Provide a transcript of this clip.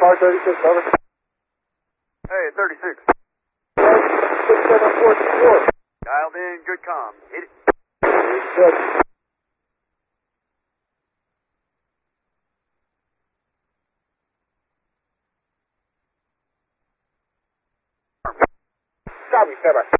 Car 36, over. Hey, 36. 6744. Dialed in, good comm. Hit it. Good. Copy, stand by.